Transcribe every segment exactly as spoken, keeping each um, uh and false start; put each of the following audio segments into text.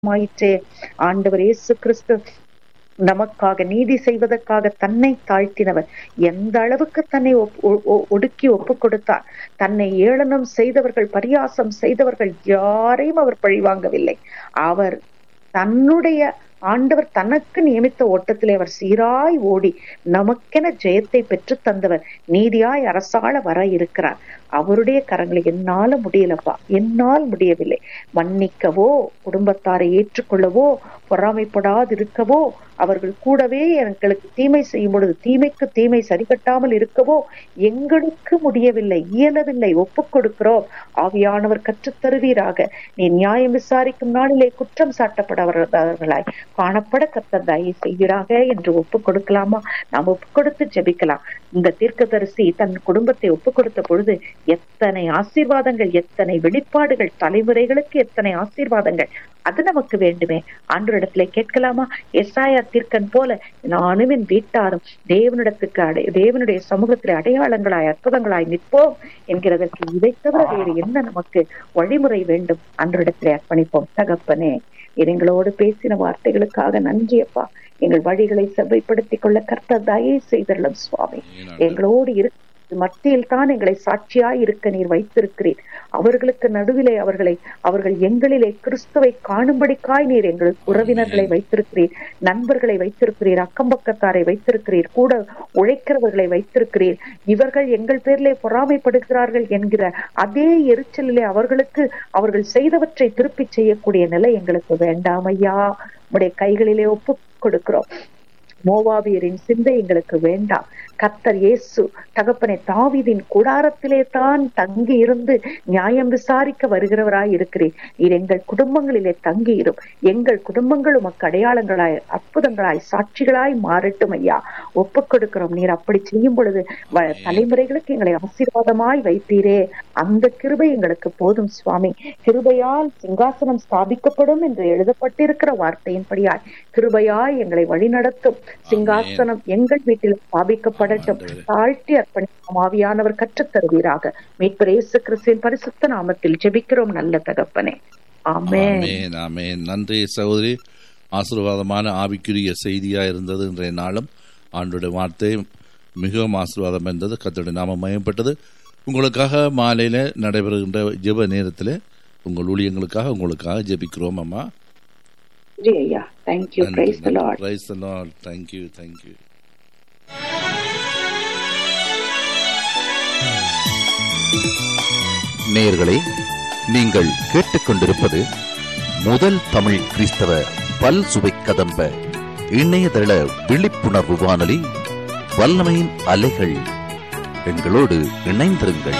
ஆயிற்றே. ஆண்டவர் இயேசு கிறிஸ்து நமக்காக நீதி செய்வதற்காக தன்னை தாழ்த்தினவர். எந்த அளவுக்கு தன்னை ஒடுக்கி ஒப்பு கொடுத்தார். தன்னை ஏளனம் செய்தவர்கள், பரியாசம் செய்தவர்கள் யாரையும் அவர் பழிவாங்கவில்லை. அவர் தன்னுடைய ஆண்டவர் தனக்கு நியமித்த ஓட்டத்திலே அவர் சீராய் ஓடி நமக்கென ஜெயத்தை பெற்று தந்தவர். நீதியாய் அரசாள வர இருக்கிறார். அவருடைய கரங்களை என்னால முடியலப்பா, என்னால் முடியவில்லை. மன்னிக்கவோ, குடும்பத்தாரை ஏற்றுக்கொள்ளவோ, பொறாமைப்படாதிருக்கவோ, அவர்கள் கூடவே எங்களுக்கு தீமை செய்யும் பொழுது தீமைக்கு தீமை சரிகட்டாமல் இருக்கவோ எங்களுக்கு முடியவில்லை, இயலவில்லை. ஒப்புக் கொடுக்கிறோம். ஆவியானவர் கற்றுத்தருவீராக. நீ நியாயம் விசாரிக்கும் நாளிலே குற்றம் சாட்டப்படவர்களாய் காணப்பட கர்த்தர் தயவு செய்வீராக என்று ஒப்புக் கொடுக்கலாமா? நாம் ஒப்புக் கொடுத்து ஜெபிக்கலாம். இந்த தீர்க்கதரிசி தன் குடும்பத்தை ஒப்புக் கொடுத்த பொழுது எத்தனை ஆசீர்வாதங்கள், எத்தனை வெளிப்பாடுகள், தலைமுறைகளுக்கு எத்தனை ஆசீர்வாதங்கள். அது நமக்கு வேண்டுமே. ஆண்டவரிடத்திலே கேட்கலாமா? எசாயா தீர்க்கன் போல நானும் என் வீட்டாரும் தேவனிடத்துக்கு அடை தேவனுடைய சமூகத்திலே அடையாளங்களாய் அற்புதங்களாய் நிற்போம் என்கிறதற்கு இதை தவிர வேறு என்ன நமக்கு வழிமுறை வேண்டும்? ஆண்டவரிடத்திலே அர்ப்பணிப்போம். தகப்பனே, எங்களோடு பேசின வார்த்தைகளுக்காக நன்றியப்பா. எங்கள் வழிகளை செவ்வைப்படுத்திக் கொள்ள கர்த்தர் தயவு செய்தருளும் சுவாமி. எங்களோடு இரு மத்தியில் தான் எங்களை சாட்சியாய் இருக்க நீர் வைத்திருக்கிறீர். அவர்களுக்கு நடுவிலே அவர்களை அவர்கள் எங்களிலே கிறிஸ்துவை காணும்படிக்காய் நீர் எங்கள் உறவினர்களை வைத்திருக்கிறீர், நண்பர்களை வைத்திருக்கிறீர், அக்கம்பக்கத்தாரை வைத்திருக்கிறீர், கூட உழைக்கிறவர்களை வைத்திருக்கிறீர். இவர்கள் எங்கள் பேரிலே பொறாமைப்படுகிறார்கள் என்கிற அதே எரிச்சலிலே அவர்களுக்கு அவர்கள் செய்தவற்றை திருப்பி செய்யக்கூடிய நிலை எங்களுக்கு வேண்டாம் ஐயா. உடைய கைகளிலே ஒப்பு கொடுக்கிறோம். மோவாபியரின் சிந்தை எங்களுக்கு வேண்டாம். கர்த்தர் இயேசு தகப்பனை தாவீதின் கூடாரத்திலே தான் தங்கி இருந்து நியாயம் விசாரிக்க வருகிறவராய் இருக்கிறேன். நீர் எங்கள் குடும்பங்களிலே தங்கி இரும். எங்கள் குடும்பங்கள் உமக்கு அடையாளங்களாய் அற்புதங்களாய் சாட்சிகளாய் மாறட்டும் ஐயா. ஒப்புக் கொடுக்கிறோம். நீர் அப்படி செய்யும் பொழுது தலைமுறைகளுக்கு எங்களை ஆசீர்வாதமாய் வைத்தீரே. அந்த கிருபை எங்களுக்கு போதும் சுவாமி. கிருபையால் சிங்காசனம் ஸ்தாபிக்கப்படும் என்று எழுதப்பட்டிருக்கிற வார்த்தையின்படியாய் கிருபையாய் எங்களை வழிநடத்தும். சிங்காசனம் எங்கள் வீட்டில் ஸ்தாபிக்கப்படட்டும். தாழ்த்தி அர்ப்பணிக்கும் ஆவியானவர் கற்றுத் தருவீராக. மீட்பர் இயேசு கிறிஸ்துவின் பரிசுத்த நாமத்தில் ஜெபிக்கிறோம் நல்ல தகப்பனே. ஆமென். ஆமென். நன்றி சகோதரி. ஆசீர்வாதமான ஆவிக்குரிய செய்தியா இருந்தது. இன்றைய நாளும் ஆண்டோடைய வார்த்தை மிகவும் ஆசீர்வாதம் இருந்தது. கர்த்தருடைய நாமம் மகிமைப்பட்டது. உங்களுக்காக மாலையில நடைபெறுகின்ற ஜெப நேரத்தில் உங்கள் ஊழியங்களுக்காக உங்களுக்காக ஜெபிக்கிறோம் அம்மா. Thank you. Praise the Lord. Praise the Lord. Thank you. Thank you. நேயர்களே, நீங்கள் கேட்டுக்கொண்டிருப்பது முதல் தமிழ் கிறிஸ்தவ பல் சுவை கதம்ப இணையதள விழிப்புணர்வு வானொலி வல்லமையின் அலைகள். எங்களோடு இணைந்திருங்கள்.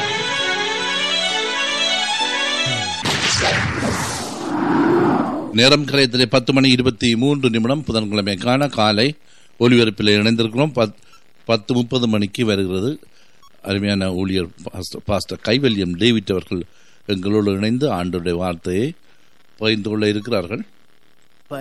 நேரம் கரையத்திலே பத்து மணி இருபத்தி மூன்று நிமிடம் புதன்கிழமைக்கான காலை ஒலிபரப்பில் இணைந்திருக்கிறோம். பத் பத்து முப்பது மணிக்கு வருகிறது அருமையான ஊழியர் பாஸ்டர் கைவல்யம் டேவிட் அவர்கள் எங்களோடு இணைந்து ஆண்டோடைய வார்த்தையை பகிர்ந்து கொள்ள இருக்கிறார்கள்.